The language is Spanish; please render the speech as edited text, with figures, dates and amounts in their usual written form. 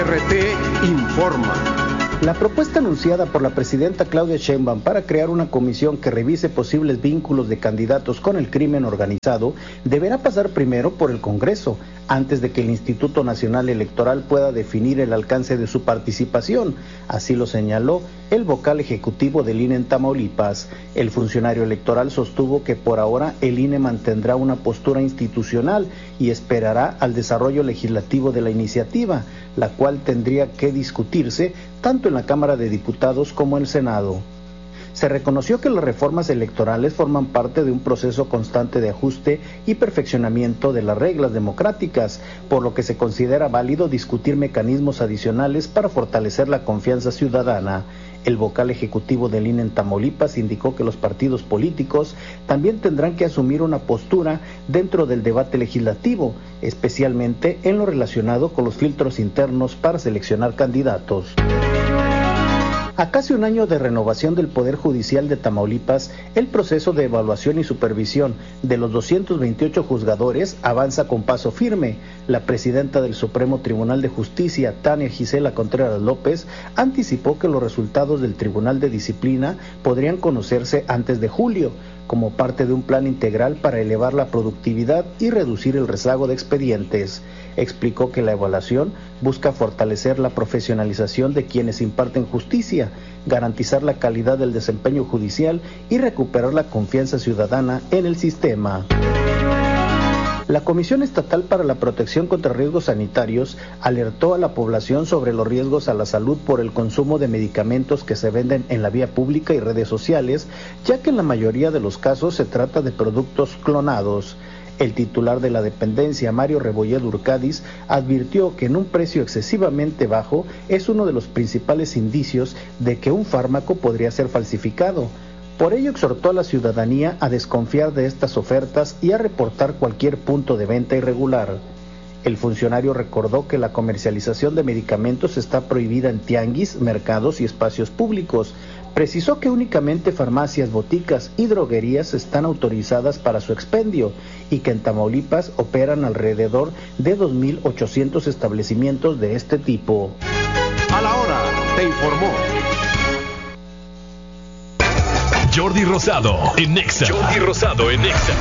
XR informa. La propuesta anunciada por la presidenta Claudia Sheinbaum para crear una comisión que revise posibles vínculos de candidatos con el crimen organizado deberá pasar primero por el Congreso, antes de que el Instituto Nacional Electoral pueda definir el alcance de su participación. Así lo señaló el vocal ejecutivo del INE en Tamaulipas. El funcionario electoral sostuvo que por ahora el INE mantendrá una postura institucional y esperará al desarrollo legislativo de la iniciativa, la cual tendría que discutirse tanto en la Cámara de Diputados como en el Senado. Se reconoció que las reformas electorales forman parte de un proceso constante de ajuste y perfeccionamiento de las reglas democráticas, por lo que se considera válido discutir mecanismos adicionales para fortalecer la confianza ciudadana. El vocal ejecutivo del INE en Tamaulipas indicó que los partidos políticos también tendrán que asumir una postura dentro del debate legislativo, especialmente en lo relacionado con los filtros internos para seleccionar candidatos. A casi un año de renovación del Poder Judicial de Tamaulipas, el proceso de evaluación y supervisión de los 228 juzgadores avanza con paso firme. La presidenta del Supremo Tribunal de Justicia, Tania Gisela Contreras López, anticipó que los resultados del Tribunal de Disciplina podrían conocerse antes de julio, como parte de un plan integral para elevar la productividad y reducir el rezago de expedientes. Explicó que la evaluación busca fortalecer la profesionalización de quienes imparten justicia, garantizar la calidad del desempeño judicial y recuperar la confianza ciudadana en el sistema. La Comisión Estatal para la Protección contra Riesgos Sanitarios alertó a la población sobre los riesgos a la salud por el consumo de medicamentos que se venden en la vía pública y redes sociales, ya que en la mayoría de los casos se trata de productos clonados. El titular de la dependencia, Mario Rebolledo Urcadis, advirtió que en un precio excesivamente bajo es uno de los principales indicios de que un fármaco podría ser falsificado. Por ello exhortó a la ciudadanía a desconfiar de estas ofertas y a reportar cualquier punto de venta irregular. El funcionario recordó que la comercialización de medicamentos está prohibida en tianguis, mercados y espacios públicos. Precisó que únicamente farmacias, boticas y droguerías están autorizadas para su expendio y que en Tamaulipas operan alrededor de 2.800 establecimientos de este tipo. A la hora, te informó Jordi Rosado en Nexa.